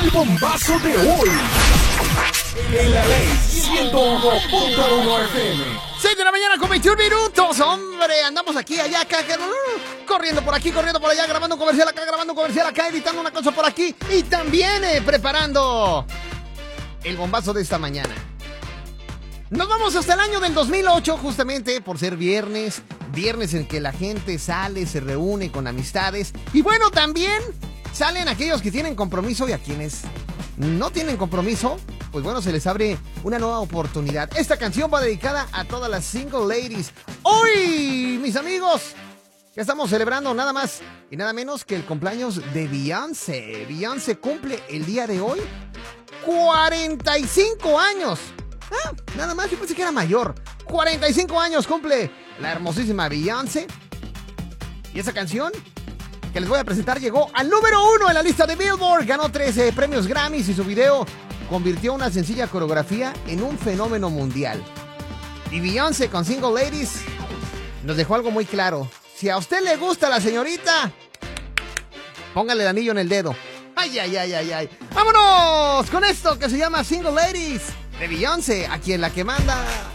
El bombazo de hoy. En la ley 101.1 FM. 6 de la mañana con 21 minutos. Hombre, andamos aquí, allá, acá, corriendo por aquí, corriendo por allá, grabando un comercial acá, editando una cosa por aquí. Y también preparando el bombazo de esta mañana. Nos vamos hasta el año del 2008, justamente por ser viernes en que la gente sale, se reúne con amistades. Y bueno, también salen aquellos que tienen compromiso y a quienes no tienen compromiso, pues bueno, se les abre una nueva oportunidad. Esta canción va dedicada a todas las single ladies. Hoy, mis amigos, que estamos celebrando nada más y nada menos que el cumpleaños de Beyoncé. Beyoncé cumple el día de hoy 45 años. Nada más, yo pensé que era mayor. 45 años cumple la hermosísima Beyoncé. Y esa canción que les voy a presentar llegó al número 1 en la lista de Billboard. Ganó 13 premios Grammys y su video convirtió una sencilla coreografía en un fenómeno mundial. Y Beyoncé con Single Ladies nos dejó algo muy claro. Si a usted le gusta la señorita, póngale el anillo en el dedo. Ay, ay, ay, ay, ay. ¡Vámonos con esto que se llama Single Ladies de Beyoncé, aquí en La Que Manda!